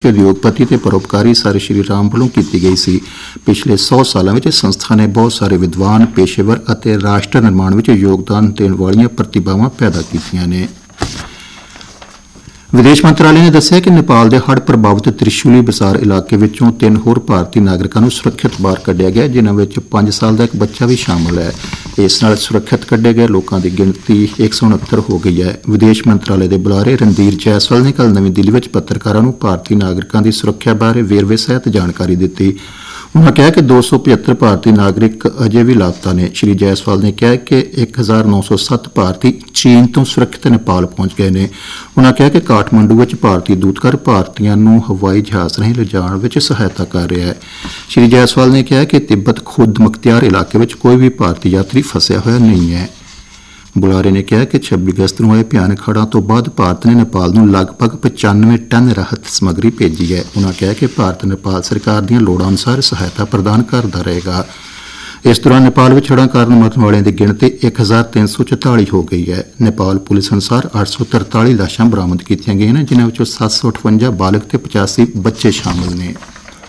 के उद्योगपति ते परोपकारी सर श्री राम वालों की गई सी। पिछले 100 सालों में संस्था ने बहुत सारे विद्वान पेशेवर और राष्ट्र निर्माण में योगदान देने वाली प्रतिभावां पैदा कीतियां ने। विदेश मंत्रालय ने दस्सिया कि नेपाल के हड़ प्रभावित त्रिशूली बसार इलाके विचों 3 होर भारतीय नागरिकों को सुरक्षित बाहर कढ़िया गया, जिन्हां विच 5 साल का एक बच्चा भी शामिल है। इस नाल सुरक्षित कढ़े गए लोगों की गिणती 169 हो गई है। विदेश मंत्रालय के बुलारे रणधीर जयसवाल ने कल नवी दिल्ली में पत्रकारों को भारतीय नागरिकों की सुरक्षा बारे वेरवे सहित जानकारी दी। उन्होंने कहा कि 275 भारतीय नागरिक अजे भी लापता ने। श्री जायसवाल ने कहा कि 1907 भारतीय चीन तो सुरक्षित नेपाल पहुंच गए हैं। उन्होंने कहा कि काठमांडू में भारतीय दूतघर भारतीयों को हवाई जहाज राਹੀਂ लिजाण में सहायता कर रहा है। श्री जायसवाल ने कहा कि तिब्बत खुद मुख्तियार इलाके में कोई भी भारतीय यात्री फंसिया हुआ नहीं है। बुलारे ने कहा कि 26 अगस्त को आए भयानक हड़ां तो बाद भारत ने नेपाल को लगभग 95 टन राहत समग्री भेजी है। उन्होंने कहा कि भारत नेपाल सरकार दी लोड़ां अनुसार सहायता प्रदान करता रहेगा। इस दौरान नेपाल में हड़ां कारण मरने वालों की गिणती 1344 हो गई है। नेपाल पुलिस अनुसार 843 लाशां बरामद की गई हैं, जिन्हां विचों 758 बालग ते 85 बच्चे शामिल ने।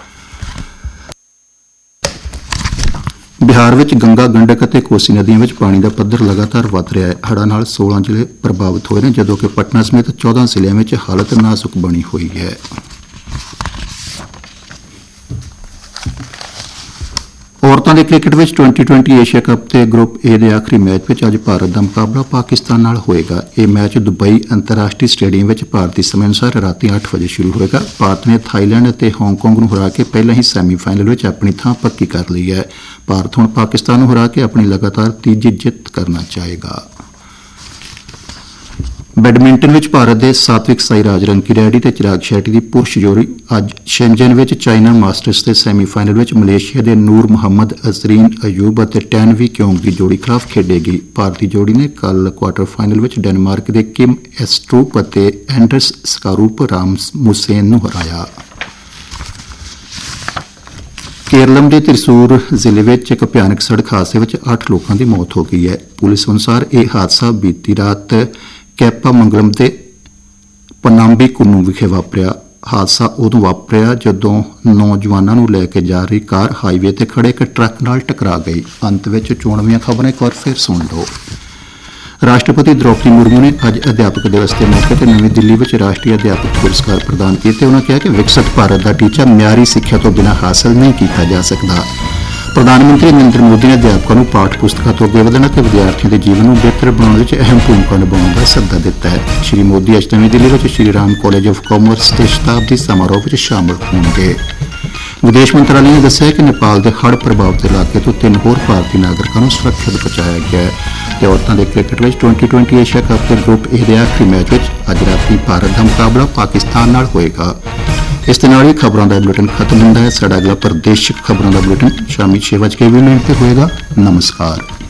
बिहार में गंगा गंडक और कोसी नदियों में पानी का पद्धर लगातार वध रहा है। हड़ां नाल 16 जिले प्रभावित हुए हैं, जदों कि पटना समेत 14 जिलों में हालत नाजुक बनी हुई है। औरतों के क्रिकेट में 2020 एशिया कप के ग्रुप ए के आखिरी मैच में अज भारत का मुकाबला पाकिस्तान नाल होएगा। यह मैच दुबई अंतरराष्ट्रीय स्टेडियम में भारतीय समय अनुसार रात 8 बजे शुरू होएगा। भारत ने थाईलैंड और हांगकांग को हरा के पहले ही सैमीफाइनल में अपनी थां पक्की कर ली है। भारत हुण पाकिस्तान को हरा के अपनी लगातार तीजी जित करना चाहेगा। बैडमिंटन में भारत के सात्विक साईराज रंकीरेड्डी और चिराग शेट्टी की पुरुष जोड़ी अज शेंजन में चाइना मास्टर्स के सैमीफाइनल में मलेशिया के नूर मोहम्मद अजरीन अयूब और टैनवी क्योंग की जोड़ी खिलाफ खेडेगी। भारतीय जोड़ी ने कल क्वार्टर फाइनल में डेनमार्क के किम एस्ट्रूप और एंडर्स स्कारूप राममुसेन को हराया। केरलम के त्रिसूर जिले में एक भयानक सड़क हादसे में 8 लोगों की मौत हो गई है। पुलिस अनुसार यह हादसा बीती रात कैपामंगलम के पनाम्बी कुन्नू विखे वापरिया। हादसा उदों वापरिया जदों नौजवानों को लैके जा रही कार हाईवे पर खड़े एक ट्रक नाल टकरा गई। अंत में चोणवीं खबरें एक बार फिर सुन लो। राष्ट्रपति द्रौपदी मुर्मू ने अज अध्यापक दिवस के मौके पर नवी दिल्ली में राष्ट्रीय अध्यापक पुरस्कार प्रदान किए। उन्होंने कहा कि विकसित भारत का टीचा म्यारी सिक्ख्या तो बिना हासिल नहीं किया जा सकता। प्रधानमंत्री नरेंद्र मोदी ने अध्यापकों को पाठ पुस्तकों तो अगे वधण और विद्यार्थियों के जीवन को बेहतर बनाने में अहम भूमिका निभाने का सद्दा दिता है। श्री मोदी अज नवी दिल्ली में Shri Ram college of commerce के शताब्दी समारोह में शामिल होंगे। विदेश मंत्रालय ने दस्सिया कि नेपाल के हड़ प्रभावित इलाके तो 3 होर भारतीय नागरिकों को सुरक्षित बचाया गया है। औरतों के क्रिकेट में 2020 एशिया कप के ग्रुप ए के आखिरी मैच में अज रात भारत का मुकाबला पाकिस्तान नाल होएगा। इस नाल ही खबरों का बुलेटिन खत्म होता है। साडा अगला प्रादेशिक खबरों का बुलेटिन शामी 6:20 पर होएगा। नमस्कार।